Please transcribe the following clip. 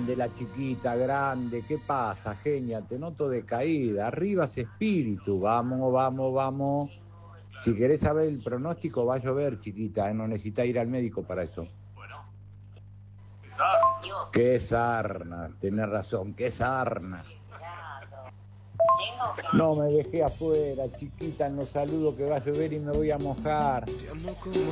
Grande la chiquita, grande. ¿Qué pasa, genia? Te noto decaída. Arriba ese espíritu. Vamos, vamos, vamos. Si querés saber el pronóstico, va a llover, chiquita. No necesita ir al médico para eso. Qué sarna. Tenés razón, qué sarna. No me dejé afuera, chiquita, en los saludos que va a llover y me voy a mojar.